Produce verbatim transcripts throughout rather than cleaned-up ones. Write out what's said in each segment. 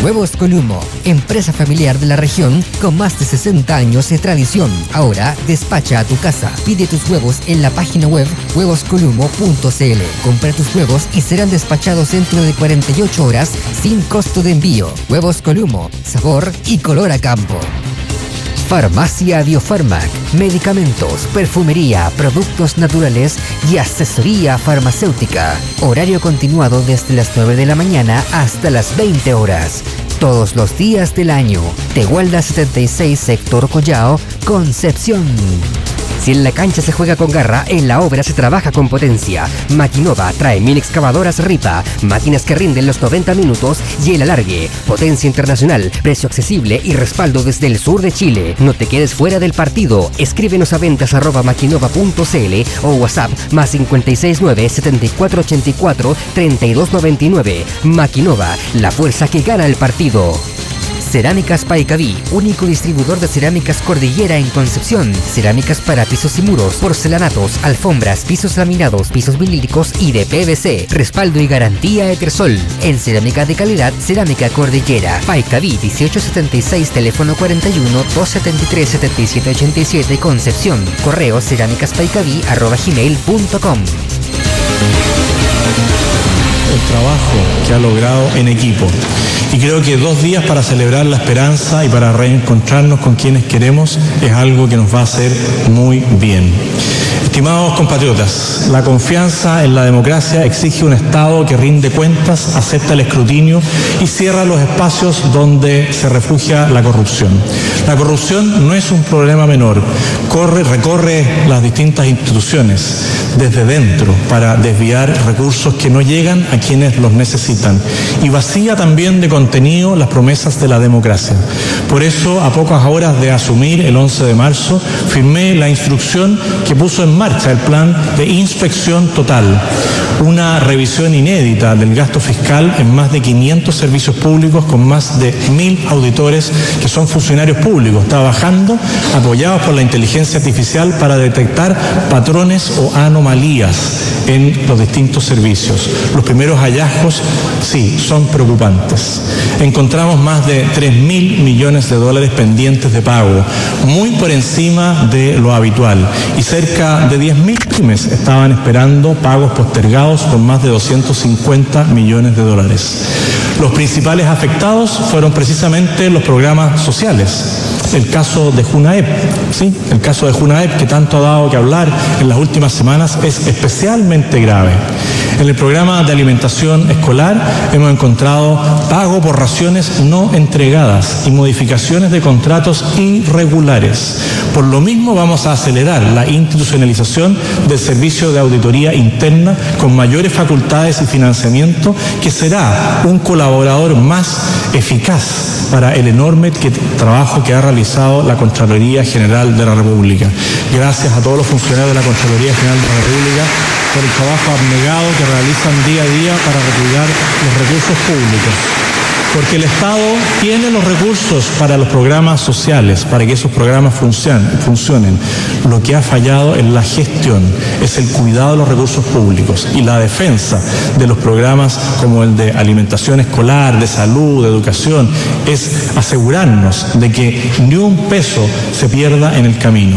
Huevos Columo, empresa familiar de la región con más de sesenta años de tradición. Ahora despacha a tu casa. Pide tus huevos en la página web huevos columo punto c l. Compra tus huevos y serán despachados dentro de cuarenta y ocho horas sin costo de envío. Huevos Columo, sabor y color a campo. Farmacia Biofarmac, medicamentos, perfumería, productos naturales y asesoría farmacéutica. Horario continuado desde las nueve de la mañana hasta las veinte horas. Todos los días del año. Tehualda setenta y seis, Sector Collao, Concepción. Si en la cancha se juega con garra, en la obra se trabaja con potencia. Maquinova trae mil excavadoras Ripa, máquinas que rinden los noventa minutos y el alargue. Potencia internacional, precio accesible y respaldo desde el sur de Chile. No te quedes fuera del partido. Escríbenos a ventas arroba maquinova punto c l o WhatsApp más cinco seis nueve, siete cuatro ocho cuatro, tres dos nueve nueve. Maquinova, la fuerza que gana el partido. Cerámicas Paicaví, único distribuidor de cerámicas Cordillera en Concepción. Cerámicas para pisos y muros, porcelanatos, alfombras, pisos laminados, pisos vinílicos y de P V C. Respaldo y garantía Etersol. En cerámica de calidad, Cerámica Cordillera. Paicaví dieciocho setenta y seis, teléfono cuarenta y uno, doscientos setenta y tres, setenta y siete ochenta y siete, Concepción. Correo cerámicaspaicaví arroba gmail punto com. El trabajo que ha logrado en equipo. Y creo que dos días para celebrar la esperanza y para reencontrarnos con quienes queremos es algo que nos va a hacer muy bien. Estimados compatriotas, la confianza en la democracia exige un Estado que rinde cuentas, acepta el escrutinio y cierra los espacios donde se refugia la corrupción. La corrupción no es un problema menor, corre, recorre las distintas instituciones desde dentro para desviar recursos que no llegan a quienes los necesitan y vacía también de contenido las promesas de la democracia. Por eso, a pocas horas de asumir el once de marzo, firmé la instrucción que puso en marcha el plan de inspección total, una revisión inédita del gasto fiscal en más de quinientos servicios públicos con más de mil auditores que son funcionarios públicos, trabajando apoyados por la inteligencia artificial para detectar patrones o anomalías en los distintos servicios. Los primeros hallazgos, sí, son preocupantes. Encontramos más de tres mil millones de dólares pendientes de pago, muy por encima de lo habitual, y cerca de diez mil pymes estaban esperando pagos postergados por más de doscientos cincuenta millones de dólares. Los principales afectados fueron precisamente los programas sociales. El caso de Junaep, ¿sí? El caso de Junaep, que tanto ha dado que hablar en las últimas semanas, es especialmente grave. En el programa de alimentación escolar hemos encontrado pago por raciones no entregadas y modificaciones de contratos irregulares. Por lo mismo vamos a acelerar la institucionalización del servicio de auditoría interna con mayores facultades y financiamiento, que será un colaborador más eficaz para el enorme que, trabajo que ha realizado la Contraloría General de la República. Gracias a todos los funcionarios de la Contraloría General de la República por el trabajo abnegado que realizan día a día para recuperar los recursos públicos. Porque el Estado tiene los recursos para los programas sociales, para que esos programas funcionen, funcionen. Lo que ha fallado es la gestión, es el cuidado de los recursos públicos y la defensa de los programas como el de alimentación escolar, de salud, de educación, es asegurarnos de que ni un peso se pierda en el camino.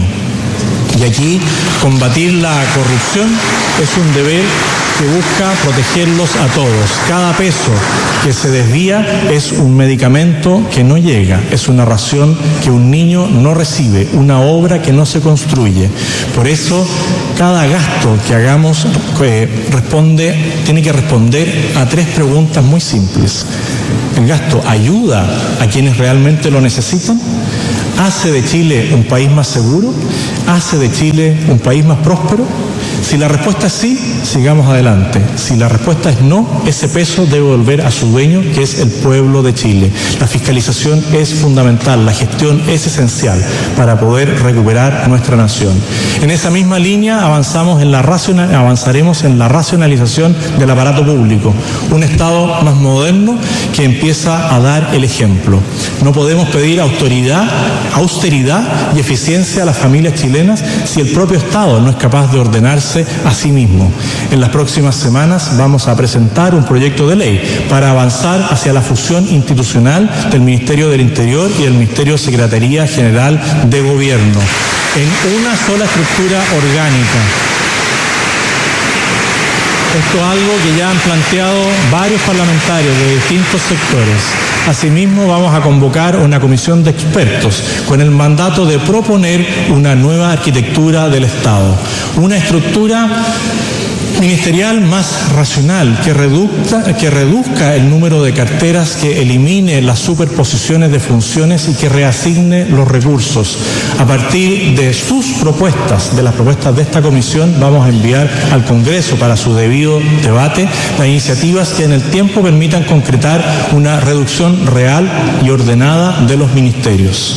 Y aquí combatir la corrupción es un deber que busca protegerlos a todos. Cada peso que se desvía es un medicamento que no llega, es una ración que un niño no recibe, una obra que no se construye. Por eso, cada gasto que hagamos eh, responde, tiene que responder a tres preguntas muy simples. ¿El gasto ayuda a quienes realmente lo necesitan? ¿Hace de Chile un país más seguro? ¿Hace de Chile un país más próspero? Si la respuesta es sí, sigamos adelante. Si la respuesta es no, ese peso debe volver a su dueño, que es el pueblo de Chile. La fiscalización es fundamental, la gestión es esencial para poder recuperar nuestra nación. En esa misma línea avanzamos en la racional, avanzaremos en la racionalización del aparato público, un Estado más moderno que empieza a dar el ejemplo. No podemos pedir autoridad, austeridad y eficiencia a las familias chilenas si el propio Estado no es capaz de ordenarse realizarse a sí mismo. En las próximas semanas vamos a presentar un proyecto de ley para avanzar hacia la fusión institucional del Ministerio del Interior y del Ministerio de Secretaría General de Gobierno en una sola estructura orgánica. Esto es algo que ya han planteado varios parlamentarios de distintos sectores. Asimismo, vamos a convocar una comisión de expertos con el mandato de proponer una nueva arquitectura del Estado, una estructura ministerial más racional, que reduzca, que reduzca el número de carteras, que elimine las superposiciones de funciones y que reasigne los recursos. A partir de sus propuestas, de las propuestas de esta comisión, vamos a enviar al Congreso para su debido debate las iniciativas que en el tiempo permitan concretar una reducción real y ordenada de los ministerios.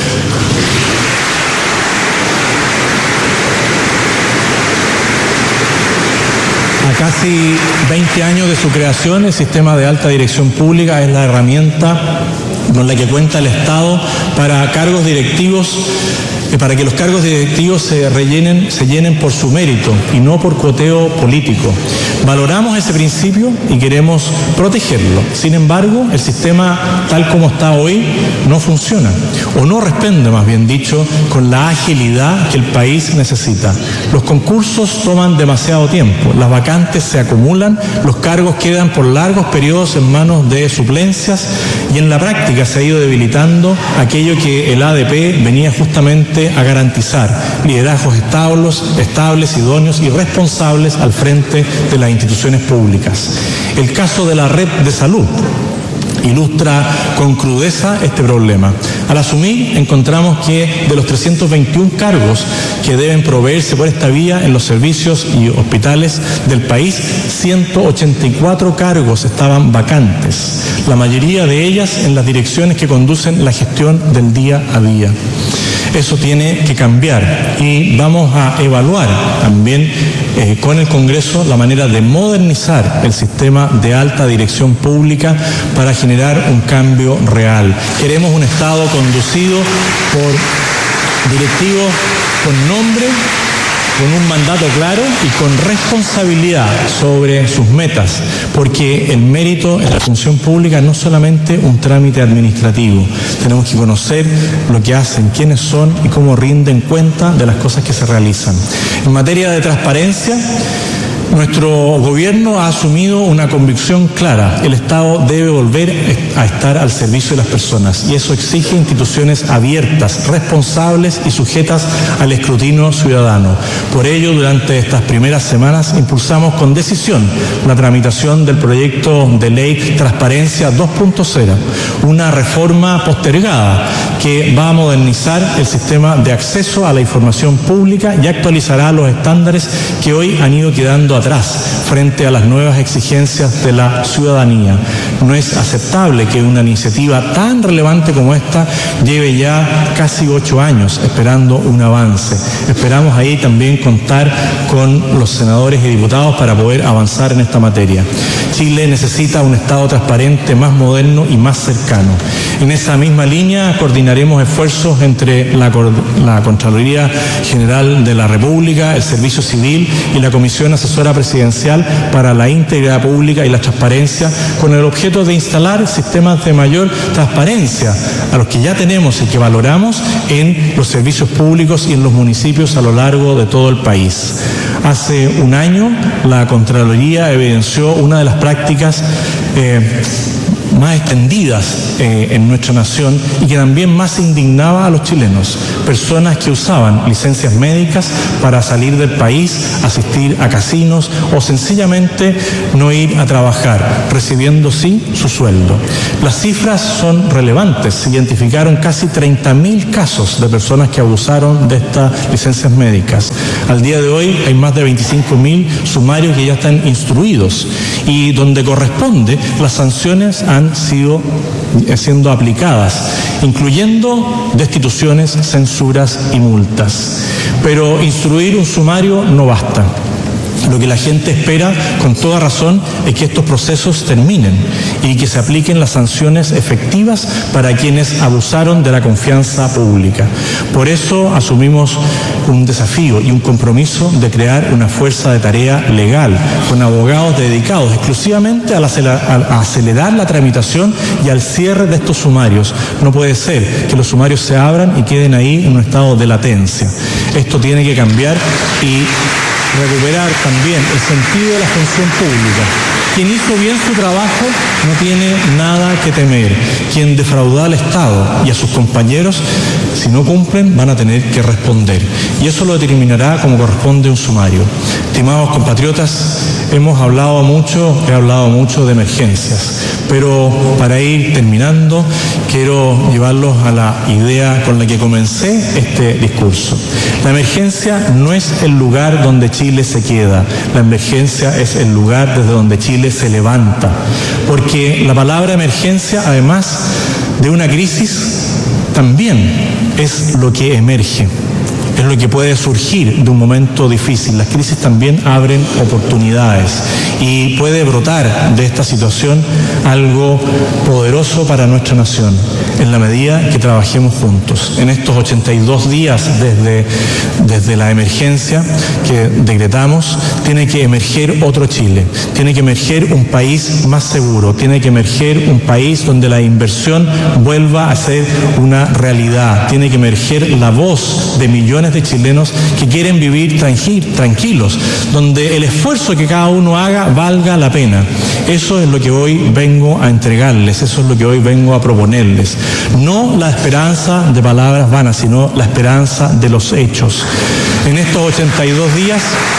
A casi veinte años de su creación, el sistema de alta dirección pública es la herramienta con la que cuenta el Estado para cargos directivos, para que los cargos directivos se rellenen, se llenen por su mérito y no por cuoteo político. Valoramos ese principio y queremos protegerlo. Sin embargo, el sistema tal como está hoy no funciona, o no responde, más bien dicho, con la agilidad que el país necesita. Los concursos toman demasiado tiempo, las vacantes se acumulan, los cargos quedan por largos periodos en manos de suplencias y en la práctica se ha ido debilitando aquello que el A D P venía justamente a garantizar: liderazgos estables, estables, idóneos y responsables al frente de las instituciones públicas. El caso de la red de salud ilustra con crudeza este problema. Al asumir, encontramos que de los trescientos veintiún cargos que deben proveerse por esta vía en los servicios y hospitales del país, ciento ochenta y cuatro cargos estaban vacantes, la mayoría de ellas en las direcciones que conducen la gestión del día a día. Eso tiene que cambiar y vamos a evaluar también eh, con el Congreso la manera de modernizar el sistema de alta dirección pública para generar un cambio real. Queremos un Estado conducido por directivos con nombre, con un mandato claro y con responsabilidad sobre sus metas, porque el mérito en la función pública no es solamente un trámite administrativo. Tenemos que conocer lo que hacen, quiénes son y cómo rinden cuenta de las cosas que se realizan. En materia de transparencia, nuestro gobierno ha asumido una convicción clara: el Estado debe volver a estar al servicio de las personas, y eso exige instituciones abiertas, responsables y sujetas al escrutinio ciudadano. Por ello, durante estas primeras semanas impulsamos con decisión la tramitación del proyecto de ley Transparencia dos punto cero, una reforma postergada que va a modernizar el sistema de acceso a la información pública y actualizará los estándares que hoy han ido quedando atrás frente a las nuevas exigencias de la ciudadanía. No es aceptable que una iniciativa tan relevante como esta lleve ya casi ocho años esperando un avance. Esperamos ahí también contar con los senadores y diputados para poder avanzar en esta materia. Chile necesita un Estado transparente, más moderno y más cercano. En esa misma línea coordinaremos esfuerzos entre la, la Contraloría General de la República, el Servicio Civil y la Comisión Asesora Presidencial para la Integridad Pública y la Transparencia, con el objeto de instalar sistemas de mayor transparencia a los que ya tenemos y que valoramos en los servicios públicos y en los municipios a lo largo de todo el país. Hace un año la Contraloría evidenció una de las prácticas eh, más extendidas eh, en nuestra nación y que también más indignaba a los chilenos: personas que usaban licencias médicas para salir del país, asistir a casinos o sencillamente no ir a trabajar, recibiendo sí su sueldo. Las cifras son relevantes. Se identificaron casi treinta mil casos de personas que abusaron de estas licencias médicas. Al día de hoy hay más de veinticinco mil sumarios que ya están instruidos y donde corresponde las sanciones han sido siendo aplicadas, incluyendo destituciones, censuras y multas. Pero instruir un sumario no basta. Lo que la gente espera, con toda razón, es que estos procesos terminen y que se apliquen las sanciones efectivas para quienes abusaron de la confianza pública. Por eso asumimos un desafío y un compromiso de crear una fuerza de tarea legal, con abogados dedicados exclusivamente a, la, a acelerar la tramitación y al cierre de estos sumarios. No puede ser que los sumarios se abran y queden ahí en un estado de latencia. Esto tiene que cambiar y recuperar también el sentido de la función pública. Quien hizo bien su trabajo no tiene nada que temer. Quien defraudó al Estado y a sus compañeros, si no cumplen, van a tener que responder. Y eso lo determinará como corresponde un sumario. Estimados compatriotas, hemos hablado mucho, he hablado mucho de emergencias, pero para ir terminando, quiero llevarlos a la idea con la que comencé este discurso. La emergencia no es el lugar donde Chile se queda, la emergencia es el lugar desde donde Chile se levanta, porque la palabra emergencia, además de una crisis, también es lo que emerge. Es lo que puede surgir de un momento difícil. Las crisis también abren oportunidades y puede brotar de esta situación algo poderoso para nuestra nación, en la medida que trabajemos juntos. En estos ochenta y dos días desde, desde la emergencia que decretamos, tiene que emerger otro Chile, tiene que emerger un país más seguro, tiene que emerger un país donde la inversión vuelva a ser una realidad, tiene que emerger la voz de millones de chilenos que quieren vivir tranquilos, donde el esfuerzo que cada uno haga valga la pena. Eso es lo que hoy vengo a entregarles, eso es lo que hoy vengo a proponerles. No la esperanza de palabras vanas, sino la esperanza de los hechos. En estos ochenta y dos días,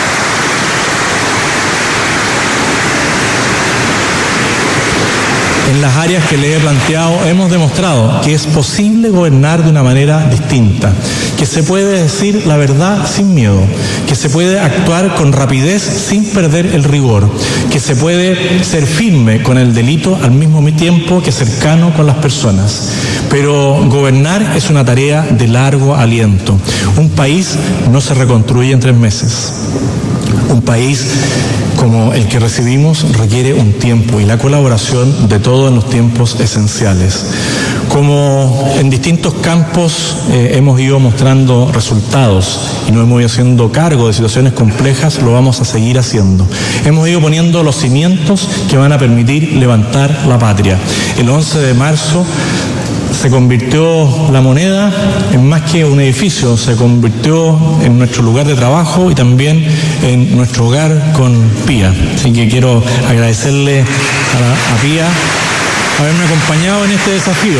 en las áreas que le he planteado, hemos demostrado que es posible gobernar de una manera distinta, que se puede decir la verdad sin miedo, que se puede actuar con rapidez sin perder el rigor, que se puede ser firme con el delito al mismo tiempo que cercano con las personas. Pero gobernar es una tarea de largo aliento. Un país no se reconstruye en tres meses. Un país como el que recibimos requiere un tiempo y la colaboración de todos en los tiempos esenciales. Como en distintos campos eh, hemos ido mostrando resultados y nos hemos ido haciendo cargo de situaciones complejas, lo vamos a seguir haciendo. Hemos ido poniendo los cimientos que van a permitir levantar la patria. El once de marzo se convirtió la moneda en más que un edificio, se convirtió en nuestro lugar de trabajo y también en nuestro hogar con Pía. Así que quiero agradecerle a, a Pía haberme acompañado en este desafío,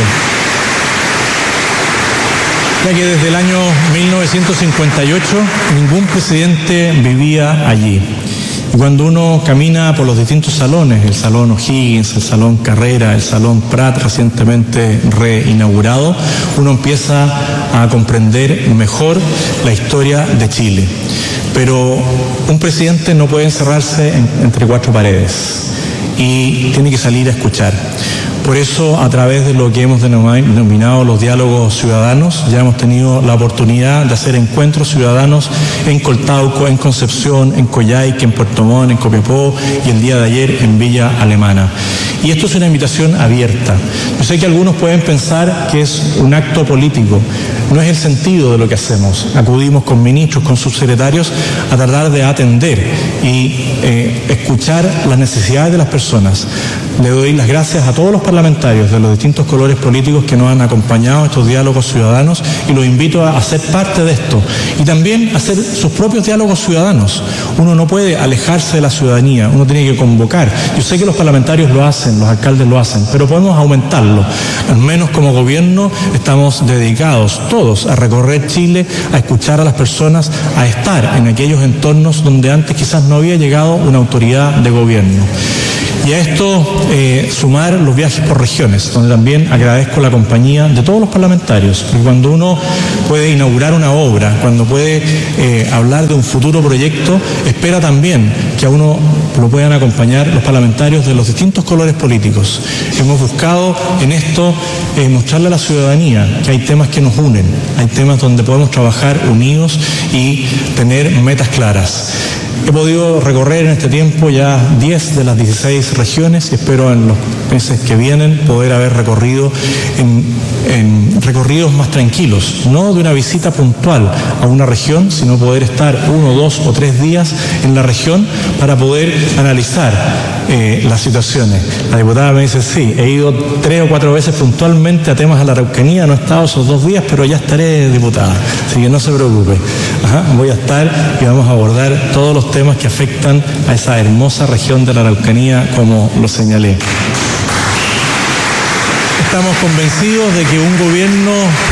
ya que desde el año mil novecientos cincuenta y ocho ningún presidente vivía allí. Y cuando uno camina por los distintos salones, el Salón O'Higgins, el Salón Carrera, el Salón Prat recientemente reinaugurado, uno empieza a comprender mejor la historia de Chile. Pero un presidente no puede encerrarse en, entre cuatro paredes y tiene que salir a escuchar. Por eso, a través de lo que hemos denominado los diálogos ciudadanos, ya hemos tenido la oportunidad de hacer encuentros ciudadanos en Coltauco, en Concepción, en Coyhaique, en Puerto Montt, en Copiapó y el día de ayer en Villa Alemana. Y esto es una invitación abierta. Yo sé que algunos pueden pensar que es un acto político. No es el sentido de lo que hacemos. Acudimos con ministros, con subsecretarios a tratar de atender y eh, escuchar las necesidades de las personas. Le doy las gracias a todos los parlamentarios de los distintos colores políticos que nos han acompañado en estos diálogos ciudadanos y los invito a ser parte de esto y también a hacer sus propios diálogos ciudadanos. Uno no puede alejarse de la ciudadanía, uno tiene que convocar. Yo sé que los parlamentarios lo hacen, los alcaldes lo hacen, pero podemos aumentarlo. Al menos como gobierno estamos dedicados todos a recorrer Chile, a escuchar a las personas, a estar en aquellos entornos donde antes quizás no había llegado una autoridad de gobierno. Y a esto eh, sumar los viajes por regiones, donde también agradezco la compañía de todos los parlamentarios, porque cuando uno puede inaugurar una obra, cuando puede eh, hablar de un futuro proyecto, espera también que a uno lo puedan acompañar los parlamentarios de los distintos colores políticos. Hemos buscado en esto eh, mostrarle a la ciudadanía que hay temas que nos unen, hay temas donde podemos trabajar unidos y tener metas claras. He podido recorrer en este tiempo ya diez de las dieciséis regiones y espero en los meses que vienen poder haber recorrido en, en recorridos más tranquilos, no de una visita puntual a una región, sino poder estar uno, dos o tres días en la región para poder analizar eh, las situaciones. La diputada me dice, sí, he ido tres o cuatro veces puntualmente a temas de la Araucanía, no he estado esos dos días, pero ya estaré, diputada, así que no se preocupe. Ajá, voy a estar y vamos a abordar todos los temas que afectan a esa hermosa región de la Araucanía, como lo señalé. Estamos convencidos de que un gobierno,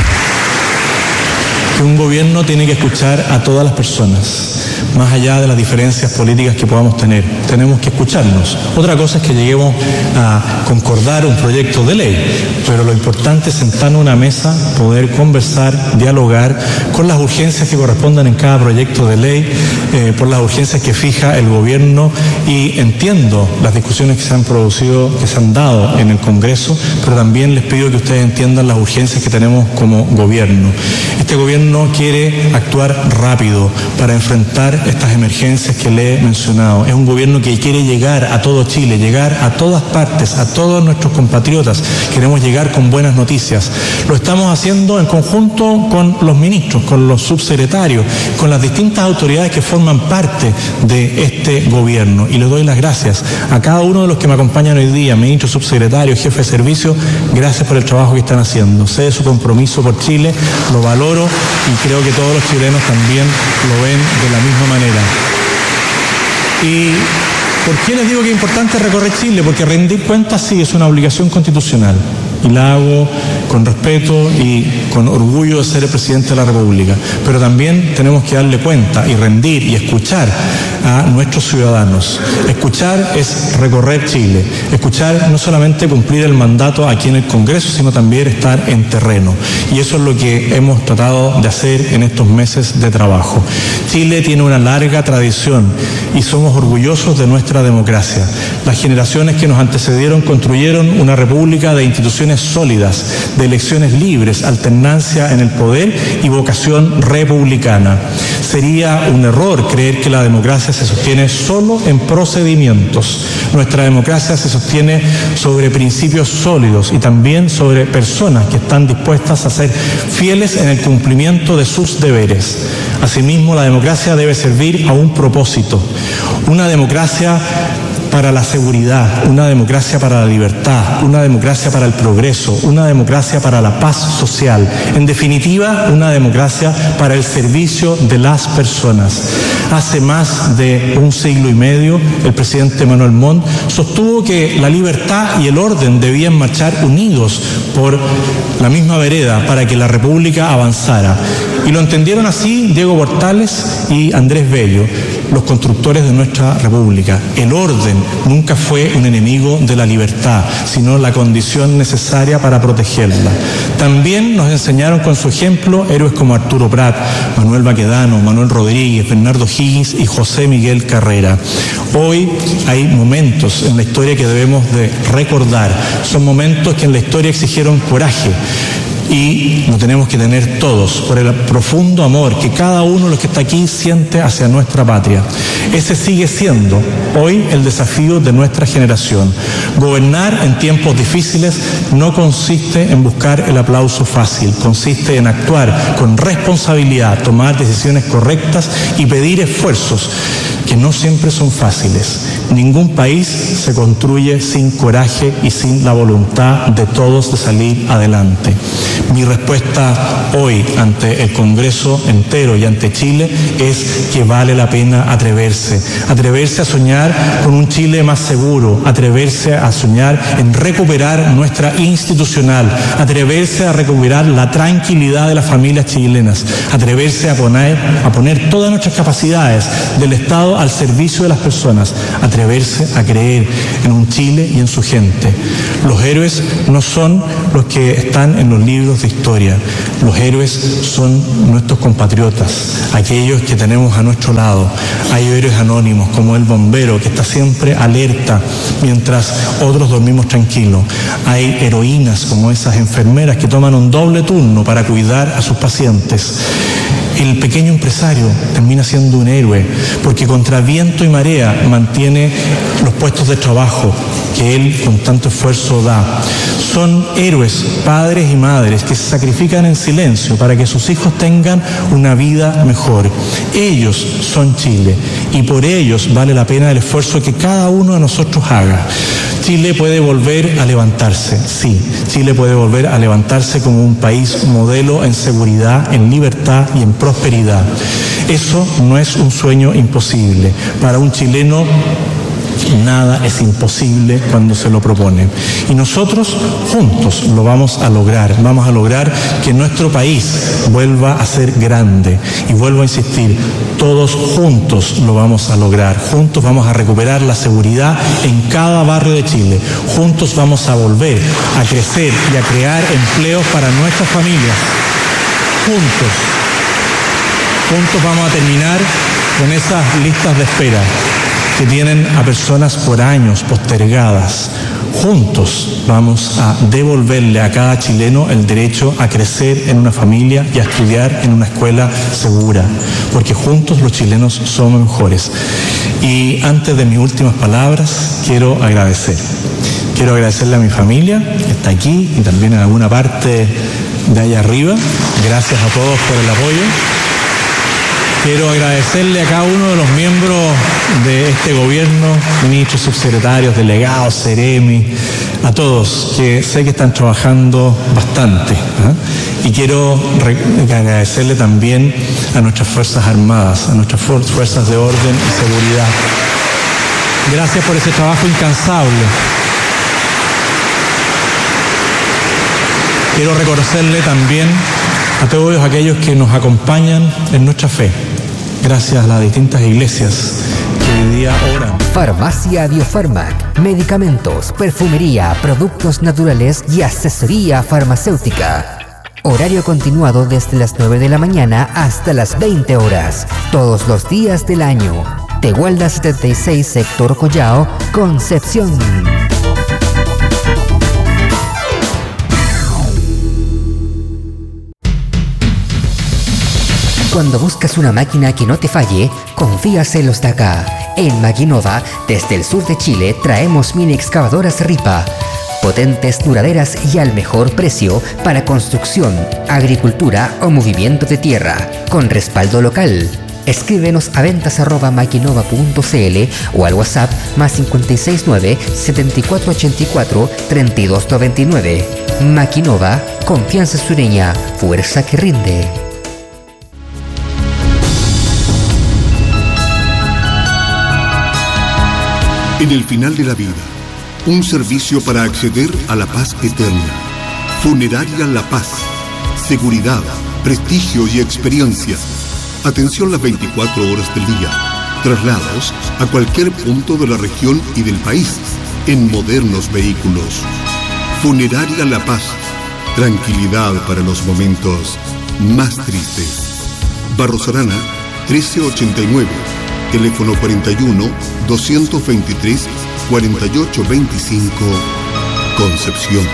que un gobierno tiene que escuchar a todas las personas, más allá de las diferencias políticas que podamos tener. Tenemos que escucharnos. Otra cosa es que lleguemos a concordar un proyecto de ley, pero lo importante es sentarnos a una mesa, poder conversar, dialogar con las urgencias que correspondan en cada proyecto de ley, eh, por las urgencias que fija el gobierno, y entiendo las discusiones que se han producido, que se han dado en el Congreso, pero también les pido que ustedes entiendan las urgencias que tenemos como gobierno. Este gobierno quiere actuar rápido para enfrentar estas emergencias que le he mencionado. Es un gobierno que quiere llegar a todo Chile, llegar a todas partes, a todos nuestros compatriotas. Queremos llegar con buenas noticias. Lo estamos haciendo en conjunto con los ministros, con los subsecretarios, con las distintas autoridades que forman parte de este gobierno. Y les doy las gracias a cada uno de los que me acompañan hoy día, ministros, subsecretarios, jefes de servicio. Gracias por el trabajo que están haciendo. Sé de su compromiso por Chile, lo valoro y creo que todos los chilenos también lo ven de la misma manera. ¿Y por qué les digo que es importante recorrer Chile? Porque rendir cuentas sí es una obligación constitucional, y la hago con respeto y con orgullo de ser el presidente de la República, pero también tenemos que darle cuenta y rendir y escuchar a nuestros ciudadanos. Escuchar es recorrer Chile, escuchar no solamente cumplir el mandato aquí en el Congreso, sino también estar en terreno, y eso es lo que hemos tratado de hacer en estos meses de trabajo. Chile tiene una larga tradición y somos orgullosos de nuestra democracia. Las generaciones que nos antecedieron construyeron una república de instituciones sólidas, de elecciones libres, alternancia en el poder y vocación republicana. Sería un error creer que la democracia se sostiene solo en procedimientos. Nuestra democracia se sostiene sobre principios sólidos y también sobre personas que están dispuestas a ser fieles en el cumplimiento de sus deberes. Asimismo, la democracia debe servir a un propósito, una democracia para la seguridad, una democracia para la libertad, una democracia para el progreso, una democracia para la paz social. En definitiva, una democracia para el servicio de las personas. Hace más de un siglo y medio, el presidente Manuel Montt sostuvo que la libertad y el orden debían marchar unidos por la misma vereda para que la República avanzara. Y lo entendieron así Diego Portales y Andrés Bello, los constructores de nuestra República. El orden nunca fue un enemigo de la libertad, sino la condición necesaria para protegerla. También nos enseñaron con su ejemplo héroes como Arturo Prat, Manuel Baquedano, Manuel Rodríguez, Bernardo Higgins y José Miguel Carrera. Hoy hay momentos en la historia que debemos de recordar. Son momentos que en la historia exigieron coraje, y lo tenemos que tener todos por el profundo amor que cada uno de los que está aquí siente hacia nuestra patria. Ese sigue siendo hoy el desafío de nuestra generación. Gobernar en tiempos difíciles no consiste en buscar el aplauso fácil, consiste en actuar con responsabilidad, tomar decisiones correctas y pedir esfuerzos que no siempre son fáciles. Ningún país se construye sin coraje y sin la voluntad de todos de salir adelante. Mi respuesta hoy ante el Congreso entero y ante Chile es que vale la pena atreverse, atreverse a soñar con un Chile más seguro, atreverse a soñar en recuperar nuestra institucional, atreverse a recuperar la tranquilidad de las familias chilenas, atreverse a poner, a poner todas nuestras capacidades del Estado al servicio de las personas, atreverse a creer en un Chile y en su gente. Los héroes no son los que están en los libros de historia. Los héroes son nuestros compatriotas, aquellos que tenemos a nuestro lado. Hay héroes anónimos como el bombero que está siempre alerta mientras otros dormimos tranquilos. Hay heroínas como esas enfermeras que toman un doble turno para cuidar a sus pacientes. el pequeño empresario termina siendo un héroe, porque contra viento y marea mantiene los puestos de trabajo que él con tanto esfuerzo da. Son héroes, padres y madres que se sacrifican en silencio para que sus hijos tengan una vida mejor. Ellos son Chile y por ellos vale la pena el esfuerzo que cada uno de nosotros haga. Chile puede volver a levantarse, sí, Chile puede volver a levantarse como un país modelo en seguridad, en libertad y en prosperidad. Eso no es un sueño imposible. Para un chileno, nada es imposible cuando se lo propone. Y nosotros juntos lo vamos a lograr. Vamos a lograr que nuestro país vuelva a ser grande. Y vuelvo a insistir, todos juntos lo vamos a lograr. Juntos vamos a recuperar la seguridad en cada barrio de Chile. Juntos vamos a volver a crecer y a crear empleos para nuestras familias. Juntos. Juntos vamos a terminar con esas listas de espera que tienen a personas por años postergadas. Juntos vamos a devolverle a cada chileno el derecho a crecer en una familia y a estudiar en una escuela segura, porque juntos los chilenos somos mejores. Y antes de mis últimas palabras, quiero agradecer. Quiero agradecerle a mi familia, que está aquí, y también en alguna parte de allá arriba. Gracias a todos por el apoyo. Quiero agradecerle a cada uno de los miembros de este gobierno, ministros, subsecretarios, delegados, seremi, a todos, que sé que están trabajando bastante. ¿eh? Y quiero agradecerle también a nuestras Fuerzas Armadas, a nuestras fuerzas de orden y seguridad. Gracias por ese trabajo incansable. Quiero reconocerle también a todos aquellos que nos acompañan en nuestra fe, gracias a las distintas iglesias que hoy día oran. Farmacia Biofarmac, medicamentos, perfumería, productos naturales y asesoría farmacéutica. Horario continuado desde las nueve de la mañana hasta las veinte horas, todos los días del año. Tehuelda setenta y seis, sector Collao, Concepción. Cuando buscas una máquina que no te falle, confías en los de acá. En Maquinova, desde el sur de Chile, traemos mini excavadoras Ripa. Potentes, duraderas y al mejor precio para construcción, agricultura o movimiento de tierra, con respaldo local. Escríbenos a ventas arroba maquinova punto cl o al WhatsApp más cinco seis nueve, siete cuatro ocho cuatro, tres dos nueve nueve. Maquinova, confianza sureña, fuerza que rinde. En el final de la vida, un servicio para acceder a la paz eterna. Funeraria La Paz. Seguridad, prestigio y experiencia. Atención las veinticuatro horas del día. Traslados a cualquier punto de la región y del país en modernos vehículos. Funeraria La Paz. Tranquilidad para los momentos más tristes. Barros Arana, trece ochenta y nueve. Teléfono cuarenta y uno, doscientos veintitrés, cuarenta y ocho veinticinco, Concepción.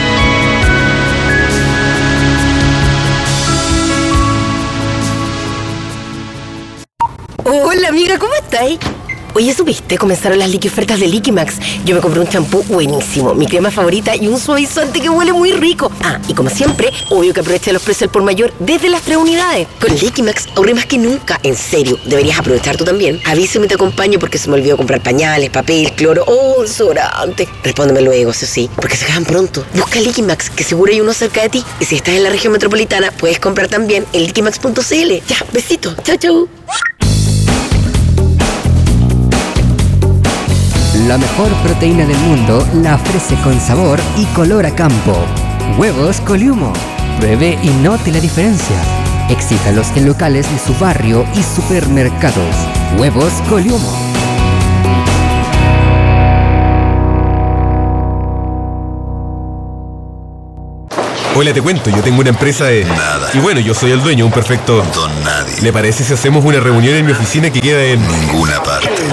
Hola amiga, ¿cómo estáis? Oye, ¿supiste? Comenzaron las liqui ofertas de Liquimax. Yo me compré un champú buenísimo, mi crema favorita y un suavizante que huele muy rico. Ah, y como siempre, obvio que aproveché los precios al por mayor desde las tres unidades. Con Liquimax ahorré más que nunca. En serio, deberías aprovechar tú también. Avísame y te acompaño porque se me olvidó comprar pañales, papel, cloro o desodorante. Respóndeme luego, eso sí, porque se acaban pronto. Busca Liquimax, que seguro hay uno cerca de ti. Y si estás en la región metropolitana, puedes comprar también en liquimax punto cl. Ya, besito. Chau, chau. La mejor proteína del mundo la ofrece con sabor y color a campo. Huevos Coliumo. Pruebe y note la diferencia. Exíjalos en locales de su barrio y supermercados. Huevos Coliumo. Hola, te cuento, yo tengo una empresa de... Nada. Y bueno, yo soy el dueño, un perfecto... Don nadie. ¿Le parece si hacemos una reunión en mi oficina que queda en... Ninguna parte.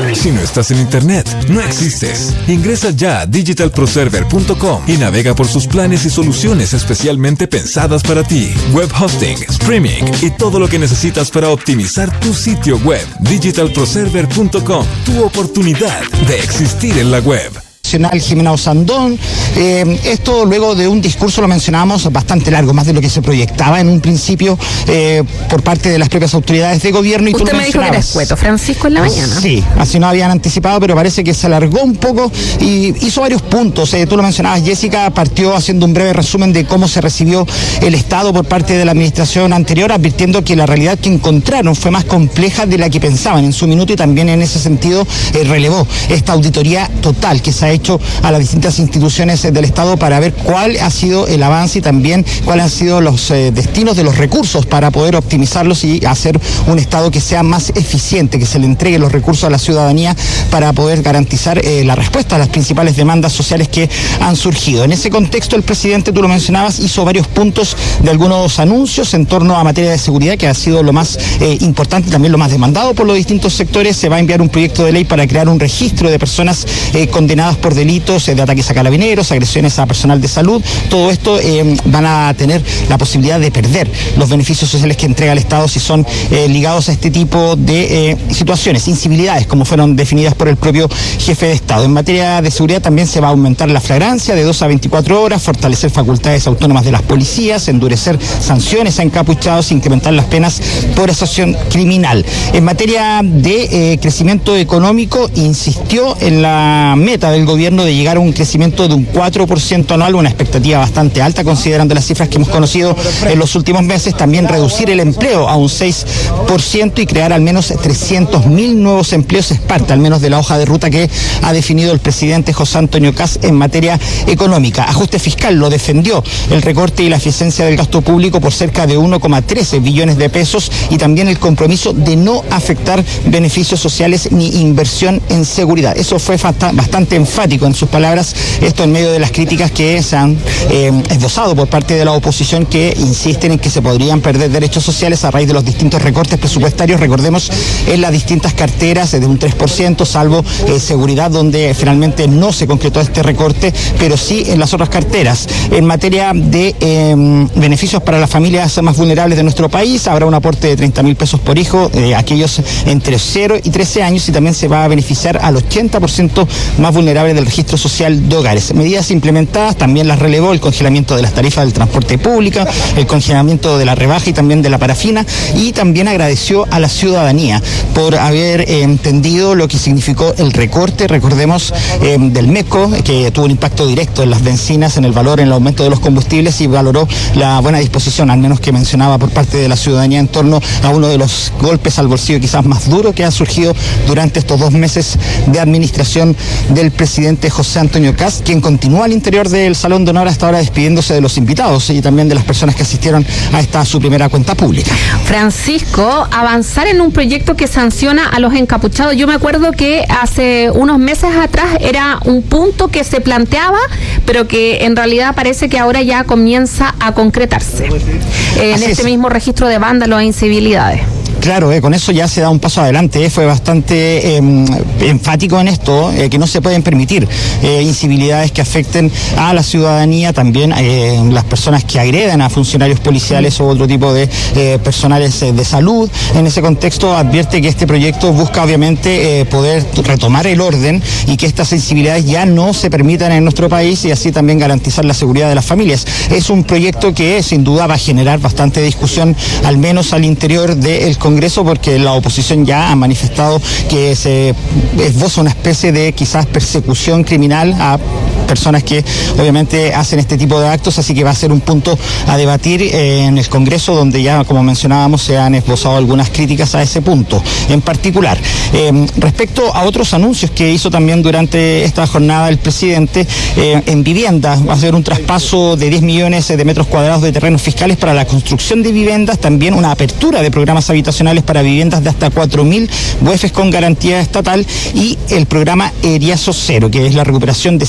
Si no estás en internet, no existes. Ingresa ya a digital pro server punto com y navega por sus planes y soluciones especialmente pensadas para ti. Web hosting, streaming y todo lo que necesitas para optimizar tu sitio web. digital pro server punto com, tu oportunidad de existir en la web. Jimena Osandón, eh, esto luego de un discurso, lo mencionábamos, bastante largo, más de lo que se proyectaba en un principio eh, por parte de las propias autoridades de gobierno. Y usted me dijo que era escueto, Francisco, en la mañana. Sí, así no habían anticipado, pero parece que se alargó un poco y hizo varios puntos. Eh, tú lo mencionabas, Jessica, partió haciendo un breve resumen de cómo se recibió el Estado por parte de la administración anterior, advirtiendo que la realidad que encontraron fue más compleja de la que pensaban en su minuto, y también en ese sentido eh, relevó esta auditoría total que se ha hecho a las distintas instituciones del Estado para ver cuál ha sido el avance y también cuáles han sido los eh, destinos de los recursos para poder optimizarlos y hacer un Estado que sea más eficiente, que se le entregue los recursos a la ciudadanía para poder garantizar eh, la respuesta a las principales demandas sociales que han surgido. En ese contexto, el presidente, tú lo mencionabas, hizo varios puntos de algunos anuncios en torno a materia de seguridad, que ha sido lo más eh, importante y también lo más demandado por los distintos sectores. Se va a enviar un proyecto de ley para crear un registro de personas eh, condenadas por delitos de ataques a carabineros, agresiones a personal de salud. Todo esto eh, van a tener la posibilidad de perder los beneficios sociales que entrega el Estado si son eh, ligados a este tipo de eh, situaciones, incivilidades, como fueron definidas por el propio jefe de Estado. En materia de seguridad también se va a aumentar la flagrancia de dos a veinticuatro horas, fortalecer facultades autónomas de las policías, endurecer sanciones a encapuchados, incrementar las penas por asociación criminal. En materia de eh, crecimiento económico, insistió en la meta del gobierno de llegar a un crecimiento de un cuatro por ciento anual, una expectativa bastante alta considerando las cifras que hemos conocido en los últimos meses. También reducir el empleo a un seis por ciento y crear al menos trescientos mil nuevos empleos. Es parte al menos de la hoja de ruta que ha definido el presidente José Antonio Kast en materia económica. Ajuste fiscal, lo defendió el recorte y la eficiencia del gasto público por cerca de uno coma trece billones de pesos, y también el compromiso de no afectar beneficios sociales ni inversión en seguridad. Eso fue bastante enfático en sus palabras, esto en medio de las críticas que se han eh, esbozado por parte de la oposición, que insisten en que se podrían perder derechos sociales a raíz de los distintos recortes presupuestarios, recordemos, en las distintas carteras de un tres por ciento, salvo eh, seguridad, donde finalmente no se concretó este recorte, pero sí en las otras carteras. En materia de eh, beneficios para las familias más vulnerables de nuestro país, habrá un aporte de treinta mil pesos por hijo, eh, aquellos entre cero y trece años, y también se va a beneficiar al ochenta por ciento más vulnerables del registro social de hogares. Medidas implementadas también las relevó: el congelamiento de las tarifas del transporte público, el congelamiento de la rebaja y también de la parafina, y también agradeció a la ciudadanía por haber eh, entendido lo que significó el recorte, recordemos, eh, del MECO, que tuvo un impacto directo en las bencinas, en el valor, en el aumento de los combustibles, y valoró la buena disposición, al menos que mencionaba, por parte de la ciudadanía en torno a uno de los golpes al bolsillo quizás más duro que ha surgido durante estos dos meses de administración del presidente José Antonio Kast, quien continúa al interior del Salón de Honor hasta ahora despidiéndose de los invitados y también de las personas que asistieron a esta su primera cuenta pública. Francisco, avanzar en un proyecto que sanciona a los encapuchados. Yo me acuerdo que hace unos meses atrás era un punto que se planteaba, pero que en realidad parece que ahora ya comienza a concretarse eh, en este mismo registro de vándalos e incivilidades. Claro, eh, con eso ya se da un paso adelante, eh, fue bastante eh, enfático en esto, eh, que no se pueden permitir eh, incivilidades que afecten a la ciudadanía, también eh, las personas que agredan a funcionarios policiales o otro tipo de eh, personales eh, de salud. En ese contexto advierte que este proyecto busca obviamente eh, poder retomar el orden y que estas incivilidades ya no se permitan en nuestro país, y así también garantizar la seguridad de las familias. Es un proyecto que sin duda va a generar bastante discusión, al menos al interior del Congreso, porque la oposición ya ha manifestado que se esboza una especie de quizás persecución criminal a personas que obviamente hacen este tipo de actos, así que va a ser un punto a debatir eh, en el Congreso, donde ya, como mencionábamos, se han esbozado algunas críticas a ese punto en particular. Eh, respecto a otros anuncios que hizo también durante esta jornada el presidente, eh, en vivienda va a hacer un traspaso de diez millones de metros cuadrados de terrenos fiscales para la construcción de viviendas, también una apertura de programas habitacionales para viviendas de hasta cuatro mil U E Fs con garantía estatal, y el programa Eriazo Cero, que es la recuperación de sitios abandonados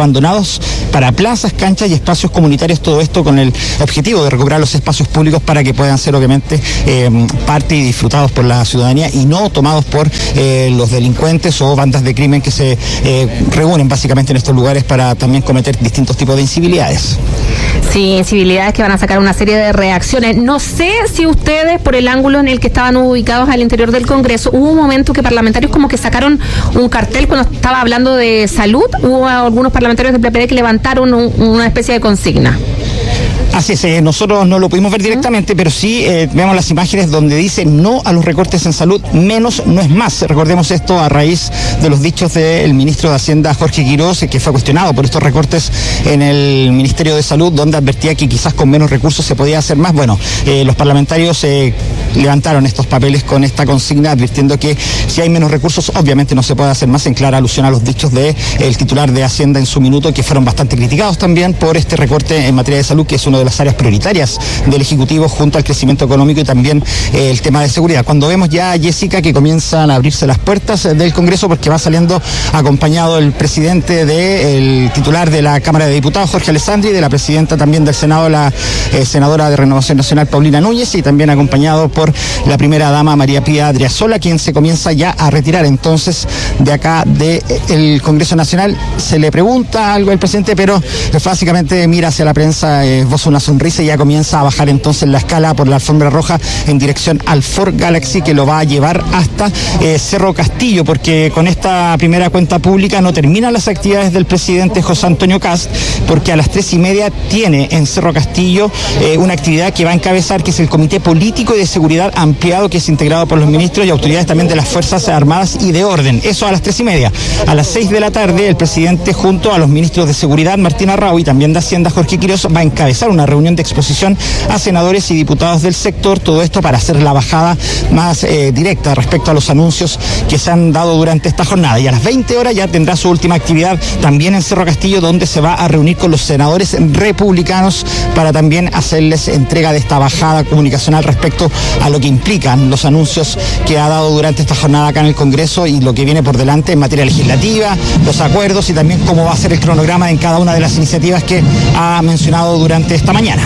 abandonados para plazas, canchas y espacios comunitarios, todo esto con el objetivo de recuperar los espacios públicos para que puedan ser obviamente eh, parte y disfrutados por la ciudadanía y no tomados por eh, los delincuentes o bandas de crimen que se eh, reúnen básicamente en estos lugares para también cometer distintos tipos de incivilidades. Sí, incivilidades que van a sacar una serie de reacciones. No sé si ustedes, por el ángulo en el que estaban ubicados al interior del Congreso, hubo un momento que parlamentarios como que sacaron un cartel cuando estaba hablando de salud, hubo algunos parlamentarios del P P D que levantaron un, una especie de consigna. Así es, eh, nosotros no lo pudimos ver directamente, pero sí eh, vemos las imágenes donde dice no a los recortes en salud, menos no es más. Recordemos esto a raíz de los dichos del ministro de Hacienda, Jorge Quiroz, que fue cuestionado por estos recortes en el Ministerio de Salud, donde advertía que quizás con menos recursos se podía hacer más. Bueno, eh, los parlamentarios eh, levantaron estos papeles con esta consigna, advirtiendo que si hay menos recursos, obviamente no se puede hacer más, en clara alusión a los dichos del de, titular de Hacienda en su minuto, que fueron bastante criticados también por este recorte en materia de salud, que es uno de las áreas prioritarias del Ejecutivo junto al crecimiento económico y también eh, el tema de seguridad. Cuando vemos ya, Jessica, que comienzan a abrirse las puertas del Congreso, porque va saliendo acompañado el presidente del titular de la Cámara de Diputados, Jorge Alessandri, de la presidenta también del Senado, la eh, senadora de Renovación Nacional, Paulina Núñez, y también acompañado por la primera dama, María Pía Adriasola, quien se comienza ya a retirar entonces de acá del Congreso Nacional. Se le pregunta algo al presidente, pero básicamente mira hacia la prensa, eh, vos una sonrisa, y ya comienza a bajar entonces la escala por la alfombra roja en dirección al Ford Galaxy, que lo va a llevar hasta eh, Cerro Castillo, porque con esta primera cuenta pública no terminan las actividades del presidente José Antonio Kast, porque a las tres y media tiene en Cerro Castillo eh, una actividad que va a encabezar, que es el Comité Político y de Seguridad Ampliado, que es integrado por los ministros y autoridades también de las Fuerzas Armadas y de Orden. Eso a las tres y media. A las seis de la tarde, el presidente, junto a los ministros de Seguridad, Martín Arrau, y también de Hacienda, Jorge Quiroz, va a encabezar una reunión de exposición a senadores y diputados del sector, todo esto para hacer la bajada más eh, directa respecto a los anuncios que se han dado durante esta jornada. Y a las veinte horas ya tendrá su última actividad también en Cerro Castillo, donde se va a reunir con los senadores republicanos para también hacerles entrega de esta bajada comunicacional respecto a lo que implican los anuncios que ha dado durante esta jornada acá en el Congreso y lo que viene por delante en materia legislativa, los acuerdos y también cómo va a ser el cronograma en cada una de las iniciativas que ha mencionado durante esta mañana.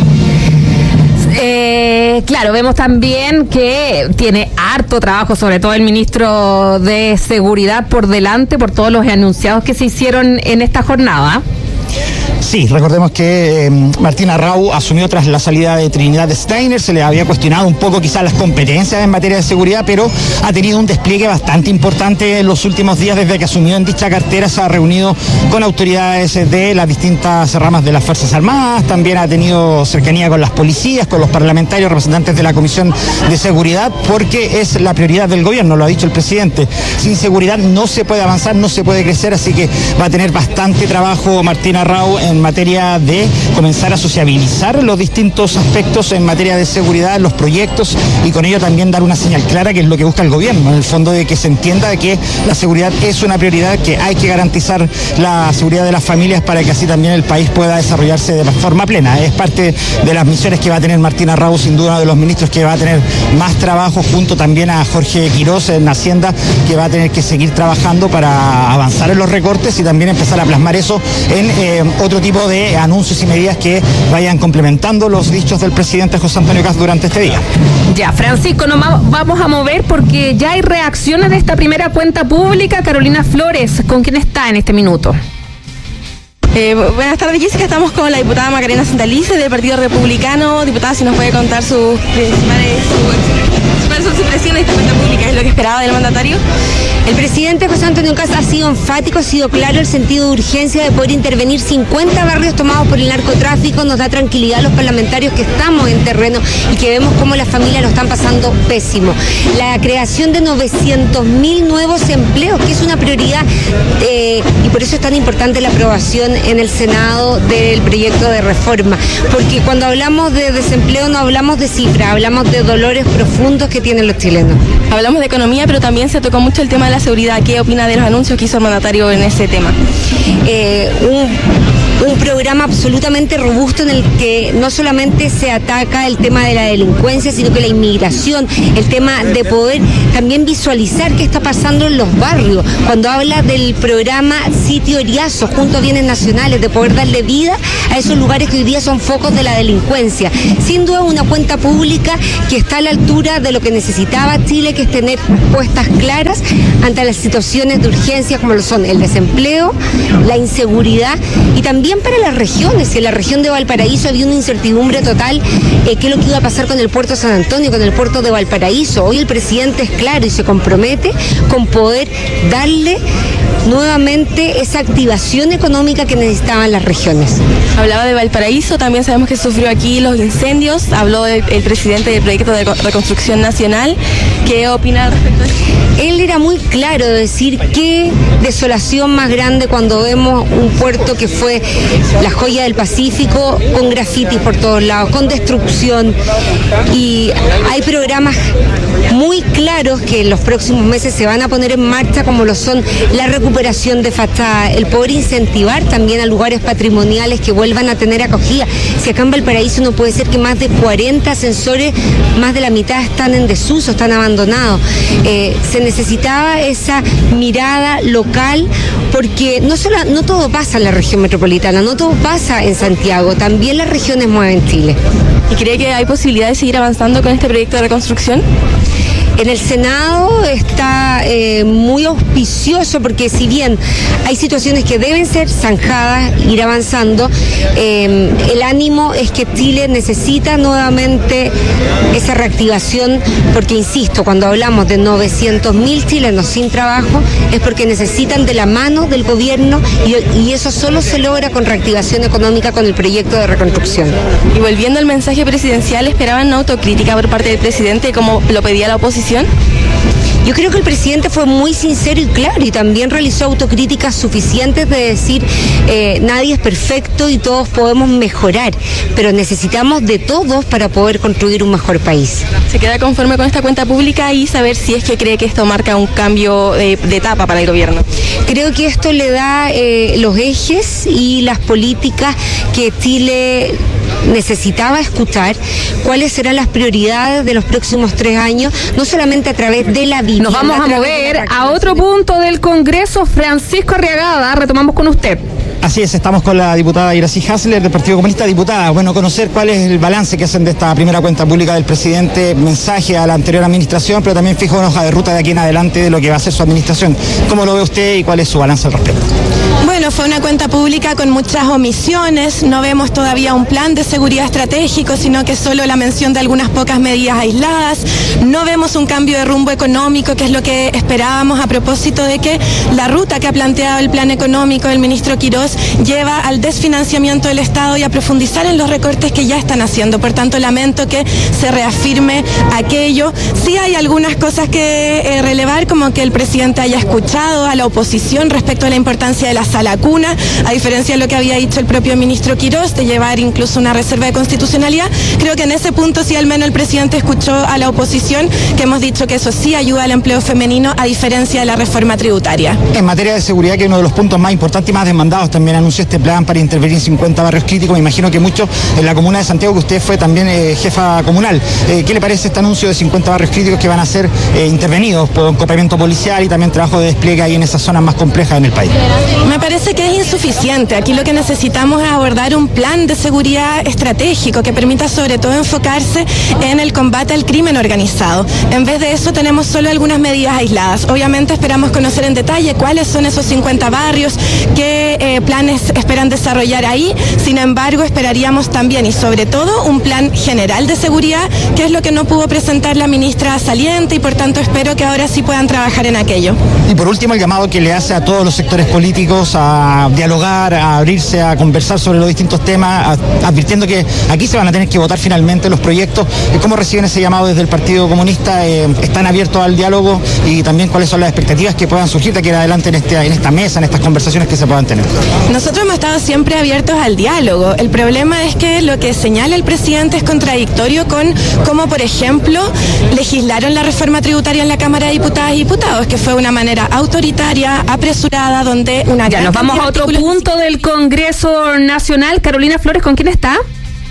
Eh, claro, vemos también que tiene harto trabajo, sobre todo el ministro de Seguridad por delante, por todos los enunciados que se hicieron en esta jornada. Sí, recordemos que eh, Martín Arrau asumió tras la salida de Trinidad Steiner. Se le había cuestionado un poco quizás las competencias en materia de seguridad, pero ha tenido un despliegue bastante importante en los últimos días. Desde que asumió en dicha cartera se ha reunido con autoridades de las distintas ramas de las Fuerzas Armadas, también ha tenido cercanía con las policías, con los parlamentarios, representantes de la Comisión de Seguridad, porque es la prioridad del gobierno, lo ha dicho el presidente. Sin seguridad no se puede avanzar, no se puede crecer, así que va a tener bastante trabajo Martín Arrau en materia de comenzar a sociabilizar los distintos aspectos en materia de seguridad, los proyectos, y con ello también dar una señal clara, que es lo que busca el gobierno, en el fondo, de que se entienda de que la seguridad es una prioridad, que hay que garantizar la seguridad de las familias para que así también el país pueda desarrollarse de forma plena. Es parte de las misiones que va a tener Martín Arrau, sin duda uno de los ministros que va a tener más trabajo, junto también a Jorge Quiroz en Hacienda, que va a tener que seguir trabajando para avanzar en los recortes y también empezar a plasmar eso en eh, otro tipo de anuncios y medidas que vayan complementando los dichos del presidente José Antonio Kast durante este día. Ya, Francisco, nos vamos a mover porque ya hay reacciones de esta primera cuenta pública. Carolina Flores, ¿con quién está en este minuto? Eh, buenas tardes, Jessica. Estamos con la diputada Macarena Santalice del Partido Republicano. Diputada, si nos puede contar sus principales cuáles son sus impresiones de esta cuenta pública, ¿es lo que esperaba del mandatario? El presidente José Antonio Kast ha sido enfático, ha sido claro el sentido de urgencia de poder intervenir cincuenta barrios tomados por el narcotráfico. Nos da tranquilidad a los parlamentarios que estamos en terreno y que vemos cómo las familias lo están pasando pésimo. La creación de novecientos mil nuevos empleos, que es una prioridad, eh, y por eso es tan importante la aprobación en el Senado del proyecto de reforma, porque cuando hablamos de desempleo no hablamos de cifras, hablamos de dolores profundos que tienen los chilenos. Hablamos de economía, pero también se tocó mucho el tema de la seguridad. ¿Qué opina de los anuncios que hizo el mandatario en ese tema? Eh, un un programa absolutamente robusto en el que no solamente se ataca el tema de la delincuencia, sino que la inmigración, el tema de poder también visualizar qué está pasando en los barrios. Cuando habla del programa Sitio Eriazo, junto a bienes nacionales, de poder darle vida a esos lugares que hoy día son focos de la delincuencia. Sin duda una cuenta pública que está a la altura de lo que necesitaba Chile, que es tener respuestas claras ante las situaciones de urgencia como lo son el desempleo, la inseguridad y también para las regiones. En la región de Valparaíso había una incertidumbre total, eh, qué es lo que iba a pasar con el puerto de San Antonio, con el puerto de Valparaíso. Hoy el presidente es claro y se compromete con poder darle nuevamente esa activación económica que necesitaban las regiones. Hablaba de Valparaíso, también sabemos que sufrió aquí los incendios, habló de, el presidente del proyecto de reconstrucción nacional. ¿Qué opina al respecto de eso? Él era muy claro de decir qué desolación más grande cuando vemos un puerto que fue la joya del Pacífico, con grafitis por todos lados, con destrucción, y hay programas muy claros que en los próximos meses se van a poner en marcha, como lo son la recuperación de fachada, el poder incentivar también a lugares patrimoniales que vuelvan a tener acogida. Si acá en Valparaíso no puede ser que más de cuarenta ascensores, más de la mitad están en desuso, están abandonados. Eh, se necesitaba esa mirada local, porque no solo, no todo pasa en la región metropolitana, no todo pasa en Santiago, también las regiones mueven Chile. ¿Y cree que hay posibilidad de seguir avanzando con este proyecto de reconstrucción? En el Senado está eh, muy auspicioso, porque si bien hay situaciones que deben ser zanjadas, ir avanzando, eh, el ánimo es que Chile necesita nuevamente esa reactivación, porque insisto, cuando hablamos de novecientos mil chilenos sin trabajo es porque necesitan de la mano del gobierno, y, y eso solo se logra con reactivación económica, con el proyecto de reconstrucción. Y volviendo al mensaje presidencial, ¿esperaban una autocrítica por parte del presidente como lo pedía la oposición? Yo creo que el presidente fue muy sincero y claro, y también realizó autocríticas suficientes de decir eh, nadie es perfecto y todos podemos mejorar, pero necesitamos de todos para poder construir un mejor país. ¿Se queda conforme con esta cuenta pública y saber si es que cree que esto marca un cambio de, de etapa para el gobierno? Creo que esto le da eh, los ejes y las políticas que Chile necesitaba escuchar, cuáles serán las prioridades de los próximos tres años, no solamente a través de la vida. Nos vamos a mover a otro punto del Congreso. Francisco Arriagada, retomamos con usted. Así es, estamos con la diputada Iracy Hasler del Partido Comunista. Diputada, bueno, conocer cuál es el balance que hacen de esta primera cuenta pública del presidente, mensaje a la anterior administración, pero también fijo una hoja de ruta de aquí en adelante de lo que va a ser su administración. ¿Cómo lo ve usted y cuál es su balance al respecto? Bueno, fue una cuenta pública con muchas omisiones, no vemos todavía un plan de seguridad estratégico, sino que solo la mención de algunas pocas medidas aisladas, no vemos un cambio de rumbo económico, que es lo que esperábamos a propósito de que la ruta que ha planteado el plan económico del ministro Quirós lleva al desfinanciamiento del Estado y a profundizar en los recortes que ya están haciendo. Por tanto, lamento que se reafirme aquello. Sí hay algunas cosas que eh, relevar, como que el presidente haya escuchado a la oposición respecto a la importancia de la sala cuna, a diferencia de lo que había dicho el propio ministro Quirós, de llevar incluso una reserva de constitucionalidad. Creo que en ese punto sí al menos el presidente escuchó a la oposición, que hemos dicho que eso sí ayuda al empleo femenino, a diferencia de la reforma tributaria. En materia de seguridad, que es uno de los puntos más importantes y más demandados, también anunció este plan para intervenir en cincuenta barrios críticos. Me imagino que muchos en la comuna de Santiago, que usted fue también eh, jefa comunal. Eh, ¿Qué le parece este anuncio de cincuenta barrios críticos que van a ser eh, intervenidos por acompañamiento policial y también trabajo de despliegue ahí en esas zonas más complejas en el país? Me parece que es insuficiente. Aquí lo que necesitamos es abordar un plan de seguridad estratégico que permita sobre todo enfocarse en el combate al crimen organizado. En vez de eso tenemos solo algunas medidas aisladas. Obviamente esperamos conocer en detalle cuáles son esos cincuenta barrios, qué eh, planes esperan desarrollar ahí. Sin embargo, esperaríamos también y sobre todo un plan general de seguridad, que es lo que no pudo presentar la ministra saliente, y por tanto espero que ahora sí puedan trabajar en aquello. Y por último, el llamado que le hace a todos los sectores políticos a dialogar, a abrirse, a conversar sobre los distintos temas, a, advirtiendo que aquí se van a tener que votar finalmente los proyectos. ¿Cómo reciben ese llamado desde el Partido Comunista? Eh, ¿Están abiertos al diálogo? Y también cuáles son las expectativas que puedan surgir de aquí en adelante en, este, en esta mesa, en estas conversaciones que se puedan tener. Nosotros hemos estado siempre abiertos al diálogo. El problema es que lo que señala el presidente es contradictorio con cómo, por ejemplo, legislaron la reforma tributaria en la Cámara de Diputadas y Diputados, que fue una manera autoritaria, apresurada, donde una Ya, nos vamos a otro punto del Congreso Nacional. Carolina Flores, ¿con quién está?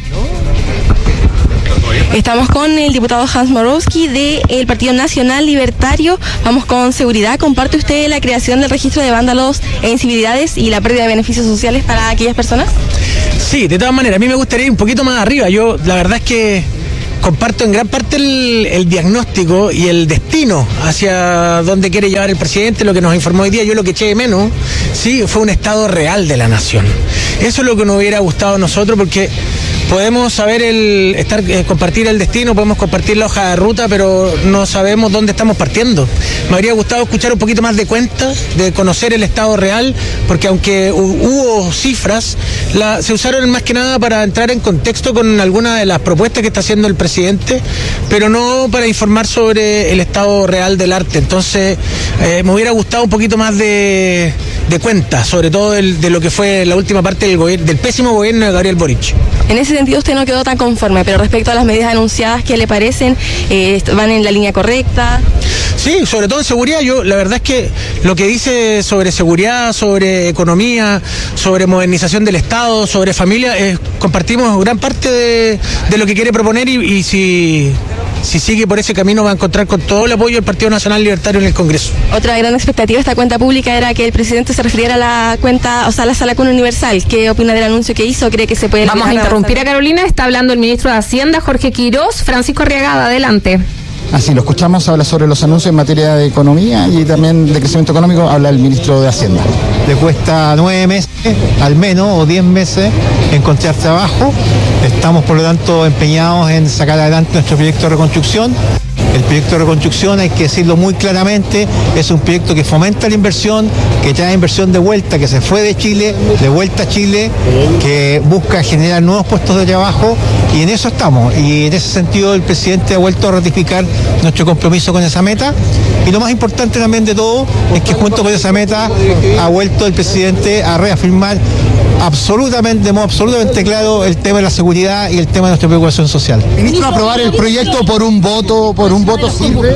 Estamos con el diputado Hans Morowski del Partido Nacional Libertario. Vamos con seguridad. ¿Comparte usted la creación del registro de vándalos e incivilidades y la pérdida de beneficios sociales para aquellas personas? Sí, de todas maneras, a mí me gustaría ir un poquito más arriba. Yo, la verdad es que comparto en gran parte el, el diagnóstico y el destino hacia dónde quiere llevar el presidente, lo que nos informó hoy día. Yo lo que eché de menos, sí, fue un estado real de la nación. Eso es lo que nos hubiera gustado a nosotros, porque podemos saber el estar eh, compartir el destino, podemos compartir la hoja de ruta, pero no sabemos dónde estamos partiendo. Me habría gustado escuchar un poquito más de cuenta, de conocer el estado real, porque aunque hubo cifras, la, se usaron más que nada para entrar en contexto con algunas de las propuestas que está haciendo el presidente, pero no para informar sobre el estado real del arte. Entonces, eh, me hubiera gustado un poquito más de, de cuenta, sobre todo el, de lo que fue la última parte del, gobier- del pésimo gobierno de Gabriel Boric. En ese sentido usted no quedó tan conforme, pero respecto a las medidas anunciadas, ¿qué le parecen? Eh, ¿Van en la línea correcta? Sí, sobre todo en seguridad. Yo, la verdad es que lo que dice sobre seguridad, sobre economía, sobre modernización del Estado, sobre familia, eh, compartimos gran parte de, de lo que quiere proponer y, y si... Si sigue por ese camino va a encontrar con todo el apoyo del Partido Nacional Libertario en el Congreso. Otra gran expectativa de esta cuenta pública era que el presidente se refiriera a la cuenta, o sea, a la sala cuna universal. ¿Qué opina del anuncio que hizo? ¿Cree que se puede... Vamos a interrumpir a Carolina. Está hablando el ministro de Hacienda, Jorge Quirós. Francisco Arriagada, adelante. Así lo escuchamos, habla sobre los anuncios en materia de economía y también de crecimiento económico, habla el ministro de Hacienda. Le cuesta nueve meses, al menos, o diez meses, encontrar trabajo. Estamos, por lo tanto, empeñados en sacar adelante nuestro proyecto de reconstrucción. El proyecto de reconstrucción, hay que decirlo muy claramente, es un proyecto que fomenta la inversión, que trae inversión de vuelta, que se fue de Chile, de vuelta a Chile, que busca generar nuevos puestos de trabajo, y en eso estamos. Y en ese sentido el presidente ha vuelto a ratificar nuestro compromiso con esa meta. Y lo más importante también de todo es que junto con esa meta ha vuelto el presidente a reafirmar absolutamente, de modo absolutamente claro, el tema de la seguridad y el tema de nuestra preocupación social. Ministro, aprobar el proyecto por un voto, por un voto sirve.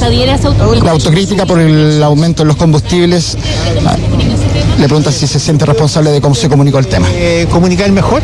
La autocrítica por el aumento en los combustibles. Le pregunta si se siente responsable de cómo se comunicó el tema. Eh, comunicar mejor.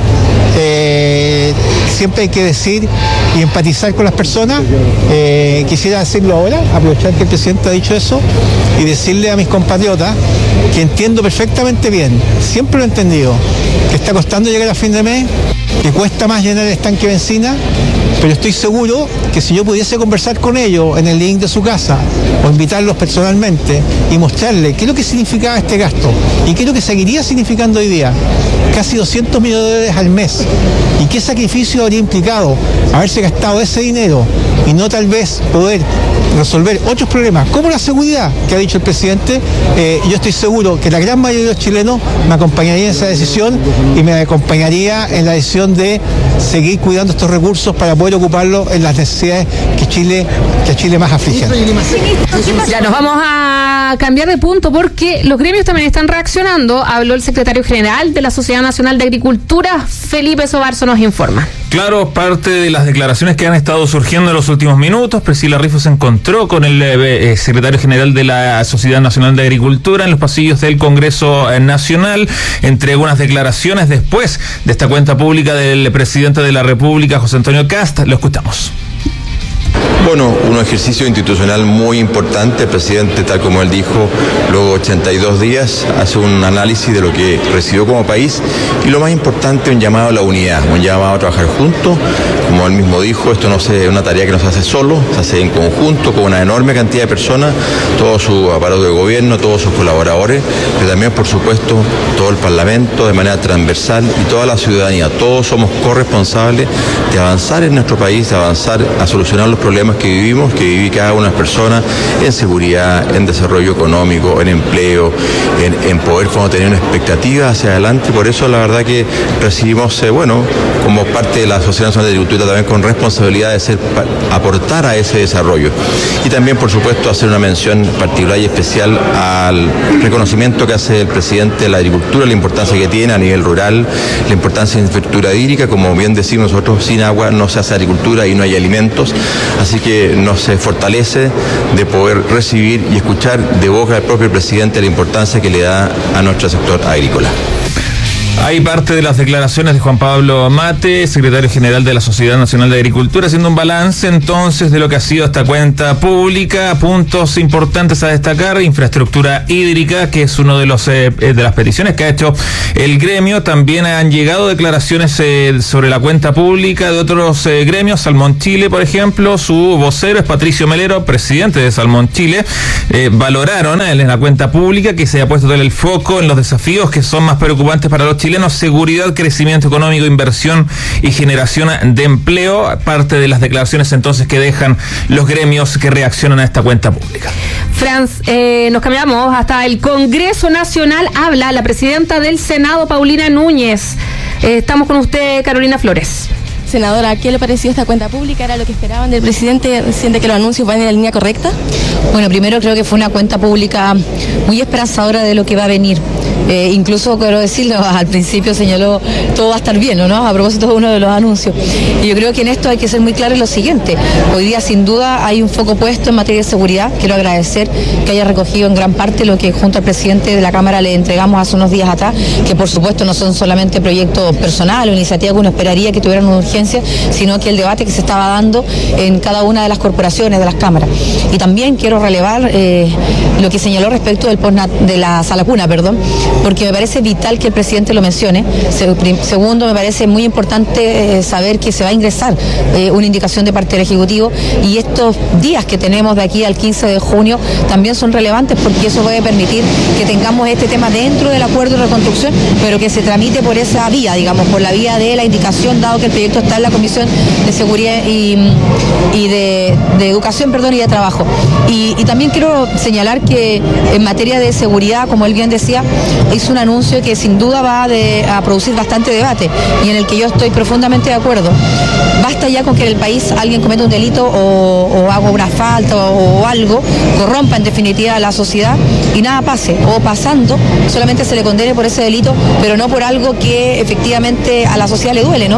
Eh, siempre hay que decir y empatizar con las personas. Eh, quisiera decirlo ahora, aprovechar que el presidente ha dicho eso y decirle a mis compatriotas que entiendo perfectamente bien, siempre lo he entendido, que está costando llegar a fin de mes, que cuesta más llenar el estanque de benzina, pero estoy seguro que si yo pudiese conversar con ellos en el link de su casa o invitarlos personalmente y mostrarles qué es lo que significaba este gasto y qué es lo que seguiría significando hoy día, casi doscientos millones de dólares al mes, y qué sacrificio habría implicado haberse gastado ese dinero y no tal vez poder resolver otros problemas como la seguridad que ha dicho el presidente, eh, yo estoy seguro que la gran mayoría de los chilenos me acompañaría en esa decisión y me acompañaría en la decisión de seguir cuidando estos recursos para poder ocuparlos en las necesidades que Chile, que a Chile más afligen. Ya nos vamos a cambiar de punto porque los gremios también están reaccionando. Habló el secretario general de la Sociedad Nacional de Agricultura, Felipe Sobarzo, nos informa. Claro, parte de las declaraciones que han estado surgiendo en los últimos minutos. Priscila Rifo se encontró con el eh, secretario general de la Sociedad Nacional de Agricultura en los pasillos del Congreso Nacional. Entregó unas declaraciones después de esta cuenta pública del presidente de la República, José Antonio Kast. Lo escuchamos. Bueno, un ejercicio institucional muy importante. El presidente, tal como él dijo, luego ochenta y dos días, hace un análisis de lo que recibió como país y lo más importante, un llamado a la unidad, un llamado a trabajar juntos. Como él mismo dijo, esto no es una tarea que no se hace solo, se hace en conjunto con una enorme cantidad de personas, todo su aparato de gobierno, todos sus colaboradores, pero también, por supuesto, todo el Parlamento de manera transversal y toda la ciudadanía. Todos somos corresponsables de avanzar en nuestro país, de avanzar a solucionar los problemas que vivimos, que vive cada una de las personas en seguridad, en desarrollo económico, en empleo, en, en poder como tener una expectativa hacia adelante. Por eso la verdad que recibimos, eh, bueno, como parte de la Sociedad Nacional de Agricultura también con responsabilidad de ser, aportar a ese desarrollo. Y también, por supuesto, hacer una mención particular y especial al reconocimiento que hace el presidente de la Agricultura, la importancia que tiene a nivel rural, la importancia de la infraestructura hídrica. Como bien decimos nosotros, sin agua no se hace agricultura y no hay alimentos. Así que nos fortalece de poder recibir y escuchar de boca del propio presidente la importancia que le da a nuestro sector agrícola. Hay parte de las declaraciones de Juan Pablo Mate, secretario general de la Sociedad Nacional de Agricultura, haciendo un balance entonces de lo que ha sido esta cuenta pública. Puntos importantes a destacar: infraestructura hídrica, que es uno de los eh, de las peticiones que ha hecho el gremio. También han llegado declaraciones eh, sobre la cuenta pública de otros eh, gremios. Salmón Chile, por ejemplo, su vocero es Patricio Melero, presidente de Salmón Chile. Eh, valoraron eh, en la cuenta pública que se haya puesto todo el foco en los desafíos que son más preocupantes para los chilenos: seguridad, crecimiento económico, inversión y generación de empleo. Parte de las declaraciones entonces que dejan los gremios que reaccionan a esta cuenta pública. Franz, eh, nos cambiamos hasta el Congreso Nacional. Habla la presidenta del Senado, Paulina Núñez. Eh, estamos con usted, Carolina Flores. Senadora, ¿qué le pareció esta cuenta pública? ¿Era lo que esperaban del presidente? ¿Siente que los anuncios van en la línea correcta? Bueno, primero creo que fue una cuenta pública muy esperanzadora de lo que va a venir. Eh, incluso, quiero decirlo, al principio señaló todo va a estar bien, ¿no? A propósito de uno de los anuncios. Y yo creo que en esto hay que ser muy claro en lo siguiente. Hoy día, sin duda, hay un foco puesto en materia de seguridad. Quiero agradecer que haya recogido en gran parte lo que junto al presidente de la Cámara le entregamos hace unos días atrás, que por supuesto no son solamente proyectos personales o iniciativas que uno esperaría que tuvieran una urgencia, sino que el debate que se estaba dando en cada una de las corporaciones, de las cámaras. Y también quiero relevar eh, lo que señaló respecto del postnat, de la sala cuna, perdón, porque me parece vital que el presidente lo mencione. Segundo, me parece muy importante eh, saber que se va a ingresar eh, una indicación de parte del Ejecutivo, y estos días que tenemos de aquí al quince de junio también son relevantes, porque eso puede permitir que tengamos este tema dentro del acuerdo de reconstrucción, pero que se tramite por esa vía, digamos, por la vía de la indicación, dado que el proyecto está en la Comisión de Seguridad y, y de, de Educación, perdón, y de Trabajo. Y, y también quiero señalar que en materia de seguridad, como él bien decía, hizo un anuncio que sin duda va de, a producir bastante debate, y en el que yo estoy profundamente de acuerdo. Basta ya con que en el país alguien cometa un delito o, o haga una falta o, o algo, corrompa en definitiva a la sociedad y nada pase, o pasando solamente se le condene por ese delito, pero no por algo que efectivamente a la sociedad le duele, ¿no?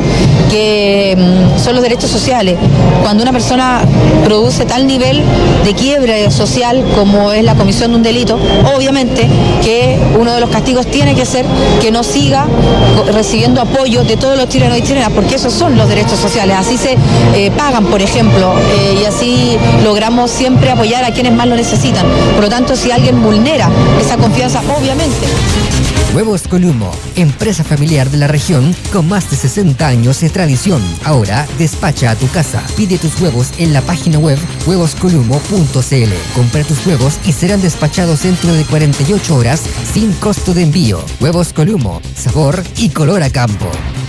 Que mmm, son los derechos sociales. Cuando una persona produce tal nivel de quiebre social como es la comisión de un delito, obviamente que uno de los castigos tiene que ser que no siga recibiendo apoyo de todos los chilenos y chilenas, porque esos son los derechos sociales. Así se eh, pagan, por ejemplo, eh, y así logramos siempre apoyar a quienes más lo necesitan. Por lo tanto, si alguien vulnera esa confianza, obviamente. Huevos Columo, empresa familiar de la región con más de sesenta años de tradición. Ahora despacha a tu casa. Pide tus huevos en la página web huevos columo punto c l. Compra tus huevos y serán despachados dentro de cuarenta y ocho horas sin costo de envío. Huevos Columo, sabor y color a campo.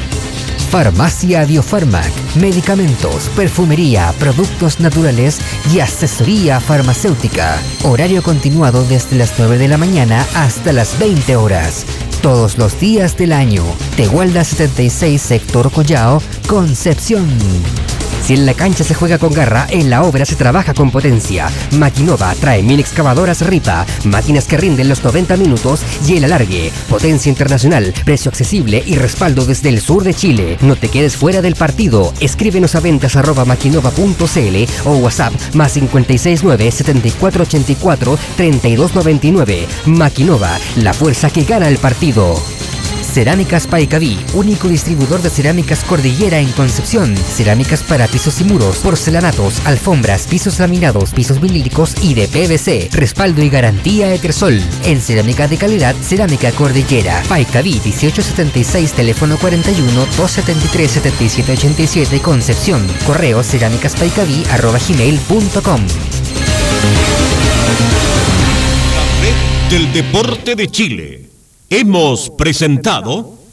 Farmacia Biofarmac, medicamentos, perfumería, productos naturales y asesoría farmacéutica. Horario continuado desde las nueve de la mañana hasta las veinte horas. Todos los días del año. Tehualda setenta y seis, Sector Collao, Concepción. Si en la cancha se juega con garra, en la obra se trabaja con potencia. Maquinova trae mil excavadoras Ripa, máquinas que rinden los noventa minutos y el alargue. Potencia internacional, precio accesible y respaldo desde el sur de Chile. No te quedes fuera del partido. Escríbenos a ventas arroba maquinova punto c l o WhatsApp más cinco seis nueve, siete cuatro ocho cuatro, tres dos nueve nueve. Maquinova, la fuerza que gana el partido. Cerámicas Paicaví, único distribuidor de cerámicas Cordillera en Concepción. Cerámicas para pisos y muros, porcelanatos, alfombras, pisos laminados, pisos vinílicos y de P V C. Respaldo y garantía Etersol. En cerámica de calidad, Cerámica Cordillera. Paicaví dieciocho setenta y seis, teléfono cuarenta y uno, doscientos setenta y tres, setenta y siete ochenta y siete, Concepción. Correo cerámicaspaicaví arroba gmail punto com. La red del deporte de Chile. Hemos presentado